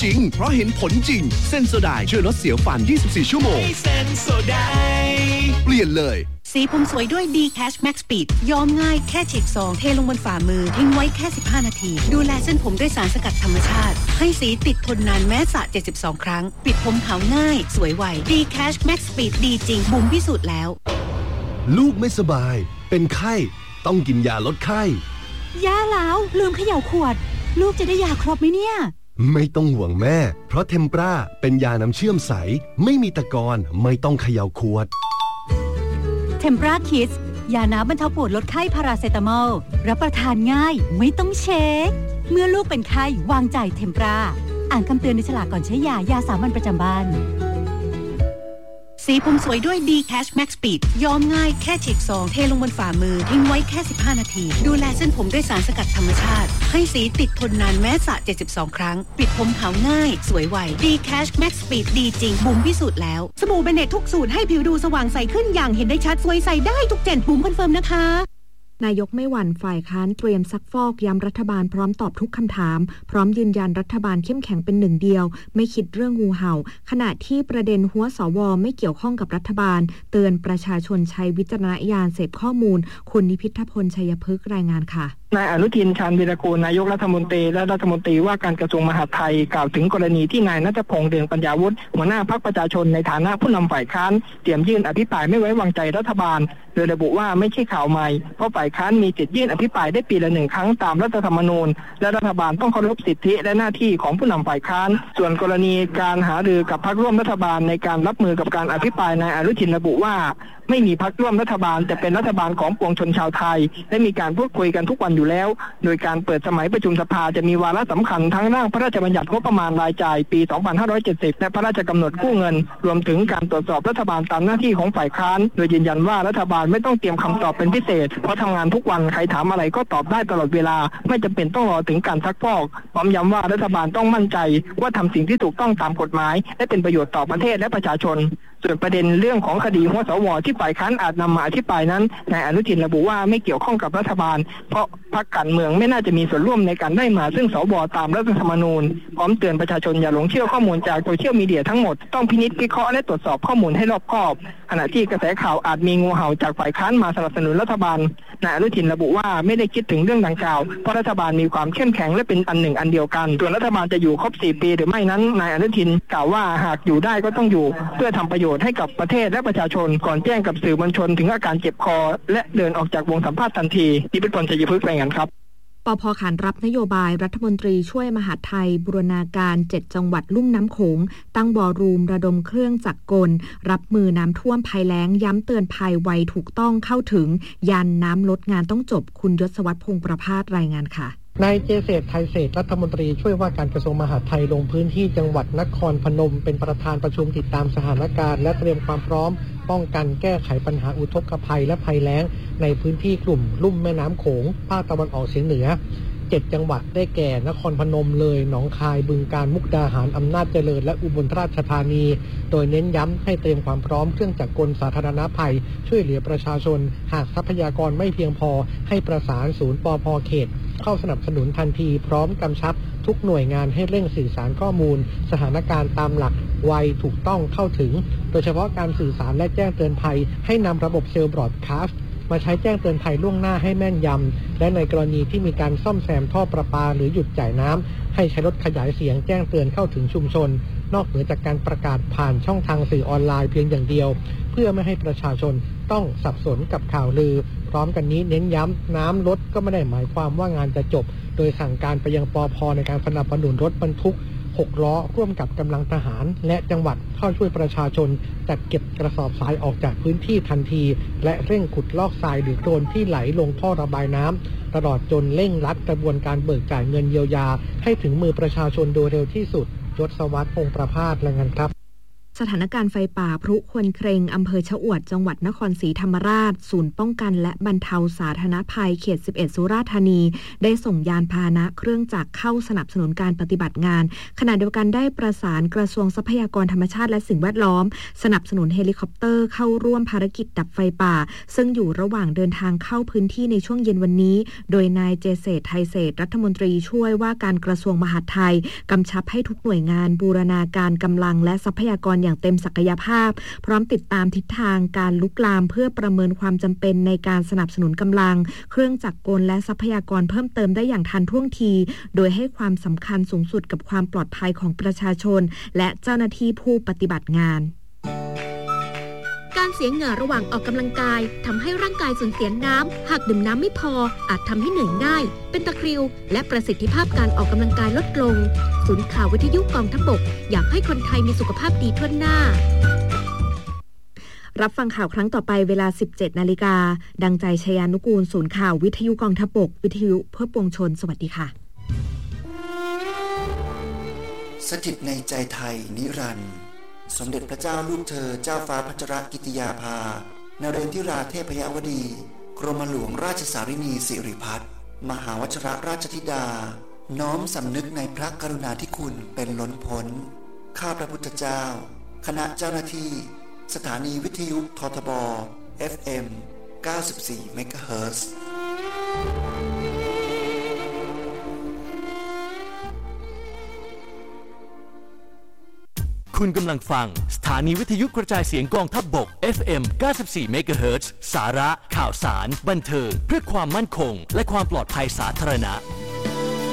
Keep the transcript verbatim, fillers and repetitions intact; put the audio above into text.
จริงเพราะเห็นผลจริงเซนโซไดช่วยลดเสียวฟันยี่สิบสี่ชั่วโมงเซนโซไดเปลี่ยนเลยสีผมสวยด้วย D-Cash Max Speed ย้อมง่ายแค่ฉีกซองเทลงบนฝ่ามือทิ้งไว้แค่สิบห้านาทีดูแลเส้นผมด้วยสารสกัดธรรมชาติให้สีติดทนนานแม้สระเจ็ดสิบสองครั้งปิดผมขาวง่ายสวยไว D-Cash Max Speed ดีจริงบุ๋มพิสูจน์แล้วลูกไม่สบายเป็นไข้ต้องกินยาลดไข้ยาแล้วลืมเขย่าขวดลูกจะได้ยาครบไหมเนี่ยไม่ต้องห่วงแม่เพราะเทมปราเป็นยาน้ำเชื่อมใสไม่มีตะกอนไม่ต้องเขย่าขวดเทมปราคิดยาน้ำบรรเทาปวดลดไข้พาราเซตามอลรับประทานง่ายไม่ต้องเช็คเมื่อลูกเป็นไข้วางใจเทมปราอ่านคำเตือนในฉลากก่อนใช้ยายาสามัญประจำบ้านสีผมสวยด้วย D-Cash Max Speed ย้อมง่ายแค่ฉีกซองเทลงบนฝ่ามือทิ้งไว้แค่สิบห้านาทีดูแลเส้นผมด้วยสารสกัดธรรมชาติให้สีติดทนนานแม้สระเจ็ดสิบสองครั้งปิดผมขาวง่ายสวยไว D-Cash Max Speed ดีจริงบุ๋มพิสูจน์แล้วสบู่เบเนตทุกสูตรให้ผิวดูสว่างใสขึ้นอย่างเห็นได้ชัดสวยใสได้ทุกเจนบุ๋มคอนเฟิร์มนะคะนายกไม่หวั่นฝ่ายค้านเตรียมซักฟอกย้ำรัฐบาลพร้อมตอบทุกคำถามพร้อมยืนยันรัฐบาลเข้มแข็งเป็นหนึ่งเดียวไม่คิดเรื่องงูเห่าขณะที่ประเด็นหัวสวไม่เกี่ยวข้องกับรัฐบาลเตือนประชาชนใช้วิจารณญาณเสพข้อมูลคุณนิพิทพลชัยพฤกษ์รายงานค่ะนายอนุทินชาญวีรกูลนายกรัฐมนตรีและรัฐมนตรีว่าการกระทรวงมหาดไทยกล่าวถึงกรณีที่นายณัฐพงษ์เดืองปัญญาวุฒิหัวหน้าพรรคประชาชนในฐานะผู้นำฝ่ายค้านเตรียมยื่นอภิปรายไม่ไว้วางใจรัฐบาลโดยระบุว่าไม่ใช่ข่าวใหม่เพราะฝ่ายค้านมีสิทธิ์ยื่นอภิปรายได้ปีละหนึ่งครั้งตามรัฐธรรมนูญและรัฐบาลต้องเคารพสิทธิและหน้าที่ของผู้นำฝ่ายค้านส่วนกรณีการหารือกับพรรคร่วมรัฐบาลในการรับมือกับการอภิปรายนายอนุทินระบุว่าไม่มีพรรคร่วมรัฐบาลแต่เป็นรัฐบาลของปวงชนชาวไทยและมีการพูดคุยกันทุกวันอยู่แล้วโดยการเปิดสมัยประชุมสภาจะมีวาระสำคัญทั้งร่างพระราชบัญญัติงบประมาณรายจ่ายปี สองพันห้าร้อยเจ็ดสิบ และพระราชกำหนดกู้เงินรวมถึงการตรวจสอบรัฐบาลตามหน้าที่ของฝ่ายค้านโดยยืนยันว่ารัฐบาลไม่ต้องเตรียมคำตอบเป็นพิเศษเพราะทำงานทุกวันใครถามอะไรก็ตอบได้ตลอดเวลาไม่จำเป็นต้องรอถึงการซักฟอกพร้อมย้ำว่ารัฐบาลต้องมั่นใจว่าทำสิ่งที่ถูกต้องตามกฎหมายและเป็นประโยชน์ต่อประเทศและประชาชนส่วนประเด็นเรื่องของคดีหัวสวที่ฝ่ายค้านอาจนำมาอธิบายนั้นนายอนุทินระบุว่าไม่เกี่ยวข้องกับรัฐบาลเพราะพรรคการเมืองไม่น่าจะมีส่วนร่วมในการได้มาซึ่งสวตามรัฐธรรมนูญพร้อมเตือนประชาชนอย่าหลงเชื่อข้อมูลจากโซเชียลมีเดียทั้งหมดต้องพินิจพิเคราะห์และตรวจสอบข้อมูลให้รอบคอบขณะที่กระแสข่าวอาจมีงูเห่าจากฝ่ายค้านมาสนับสนุนรัฐบาลนายอนุทินระบุว่าไม่ได้คิดถึงเรื่องดังกล่าวเพราะรัฐบาลมีความเข้มแข็งและเป็นอันหนึ่งอันเดียวกันส่วนรัฐบาลจะอยู่ครบสี่ปีหรือไม่นั้นนายอนุทินกล่าวว่าหากอยู่ได้ก็ต้องอยู่เพื่อทำประโยชน์ให้กับประเทศและประชาชนก่อนแจ้งกับสื่อมวลชนถึงอาการเจ็บคอและเดินออกจากวงสัมภาษณ์ทันทีนิพิพล ชัยพฤกษ์รายงานครับปภ.ขานรับนโยบายรัฐมนตรีช่วยมหาดไทยบูรณาการเจ็ดจังหวัดลุ่มน้ำโขงตั้งวอรูมระดมเครื่องจักรกลรับมือน้ำท่วมภัยแล้งย้ำเตือนภัยไวถูกต้องเข้าถึงยันน้ำลดงานต้องจบคุณยศวัฒน์พงษ์ประภาสรายงานค่ะนายเจเษตรไทยเศรษฐ์รัฐมนตรีช่วยว่าการกระทรวงมหาดไทยลงพื้นที่จังหวัดนครพนมเป็นประธานประชุมติดตามสถานการณ์และเตรียมความพร้อมป้องกันแก้ไขปัญหาอุทกภัยและภัยแล้งในพื้นที่กลุ่มลุ่มแม่น้ำโขงภาคตะวันออกเฉียงเหนือเจ็ดจังหวัดได้แก่นครพนมเลยหนองคายบึงกาฬมุกดาหารอำนาจเจริญและอุบลราชธานีโดยเน้นย้ำให้เตรียมความพร้อมเครื่องจักรกลสาธารณภัยช่วยเหลือประชาชนหากทรัพยากรไม่เพียงพอให้ประสานศูนย์ปภ.เขตเข้าสนับสนุนทันทีพร้อมกำชับทุกหน่วยงานให้เร่งสื่อสารข้อมูลสถานการณ์ตามหลักไวถูกต้องเข้าถึงโดยเฉพาะการสื่อสารและแจ้งเตือนภัยให้นำระบบเซลล์บรอดคาสต์มาใช้แจ้งเตือนภัยล่วงหน้าให้แม่นยำและในกรณีที่มีการซ่อมแซมท่อประปาหรือหยุดจ่ายน้ำให้ใช้รถขยายเสียงแจ้งเตือนเข้าถึงชุมชนนอกเหนือจากการประกาศผ่านช่องทางสื่อออนไลน์เพียงอย่างเดียวเพื่อไม่ให้ประชาชนต้องสับสนกับข่าวลือพร้อมกันนี้เน้นย้ำน้ำลดก็ไม่ได้หมายความว่างานจะจบโดยสั่งการไปยังปภ.ในการสนับสนุนรถบรรทุกหกล้อร่วมกับกำลังทหารและจังหวัดเข้าช่วยประชาชนจัดเก็บกระสอบทรายออกจากพื้นที่ทันทีและเร่งขุดลอกทรายหรือโคลนที่ไหลลงท่อระบายน้ำตลอดจนเร่งรัดกระบวนการเบิกจ่ายเงินเยียวยาให้ถึงมือประชาชนโดยเร็วที่สุดยศวัฒน์พงษ์ประภาสรายงานครับสถานการณ์ไฟป่าพรุควนเครงอำเภอชะอวดจังหวัดนครศรีธรรมราชศูนย์ป้องกันและบรรเทาสาธารณภัยเขตสิบเอ็ดสุราษฎร์ธานีได้ส่งยานพาหนะเครื่องจักรเข้าสนับสนุนการปฏิบัติงานขณะเดียวกันได้ประสานกระทรวงทรัพยากรธรรมชาติและสิ่งแวดล้อมสนับสนุนเฮลิคอปเตอร์เข้าร่วมภารกิจดับไฟป่าซึ่งอยู่ระหว่างเดินทางเข้าพื้นที่ในช่วงเย็นวันนี้โดยนายเจเษตรไทยเศรษฐ์รัฐมนตรีช่วยว่าการกระทรวงมหาดไทยกำชับให้ทุกหน่วยงานบูรณาการกำลังและทรัพยากรอย่างเต็มศักยภาพพร้อมติดตามทิศทางการลุกลามเพื่อประเมินความจำเป็นในการสนับสนุนกำลังเครื่องจักรกลและทรัพยากรเพิ่มเติมได้อย่างทันท่วงทีโดยให้ความสำคัญสูงสุดกับความปลอดภัยของประชาชนและเจ้าหน้าที่ผู้ปฏิบัติงานการเสียเหงื่อระหว่างออกกำลังกายทำให้ร่างกายสูญเสียน้ำหากดื่มน้ำไม่พออาจทำให้เหนื่อยง่ายเป็นตะคริวและประสิทธิภาพการออกกำลังกายลดลงศูนย์ข่าววิทยุกองทัพบกอยากให้คนไทยมีสุขภาพดีทั่วหน้ารับฟังข่าวครั้งต่อไปเวลา สิบเจ็ดนาฬิกาดังใจชยานุกูลศูนย์ข่าววิทยุกองทัพบกวิทยุเพื่อปวงชนสวัสดีค่ะสถิตในใจไทยนิรันดร์สมเด็จพระเจ้าลูกเธอเจ้าฟ้าพัชรกิติยาภานเรนทิราเทพยวดีกรมหลวงราชสารินีสิริพัฒน์มหาวชรราชธิดาน้อมสำนึกในพระกรุณาธิคุณเป็นล้นพ้นข้าพระพุทธเจ้าคณะเจ้าหน้าที่สถานีวิทยุททบ เอฟ เอ็ม เก้าสิบสี่ เมกะเฮิรตซ์คุณกำลังฟังสถานีวิทยุกระจายเสียงกองทัพบก เอฟ เอ็ม เก้าสิบสี่ เมกะเฮิรตซ์สาระข่าวสารบันเทิงเพื่อความมั่นคงและความปลอดภัยสาธารณะ